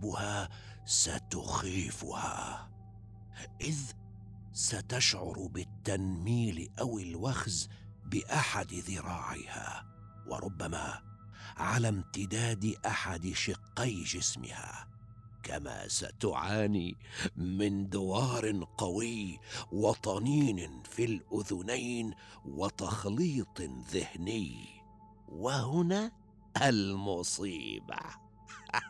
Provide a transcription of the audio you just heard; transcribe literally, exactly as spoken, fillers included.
أسبابها ستخيفها، إذ ستشعر بالتنميل أو الوخز بأحد ذراعيها، وربما على امتداد أحد شقي جسمها، كما ستعاني من دوار قوي وطنين في الأذنين وتخليط ذهني. وهنا المصيبة.